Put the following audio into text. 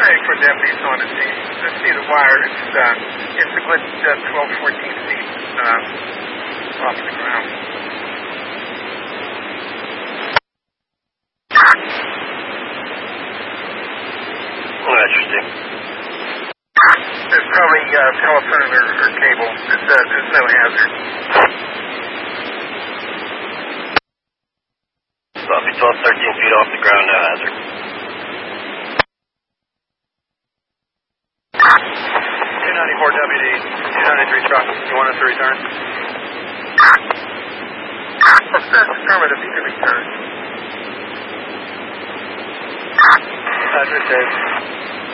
waiting for deputies on the scene. I see the wire. It's a good 12, 14 feet off the ground. Oh, interesting. There's probably telephone or cable. There's no hazard. Copy, 12, 13 feet off the ground, no hazard. 294 deputy, 293 truck. You want us to return? That's affirmative. You can return. That's it, Dave.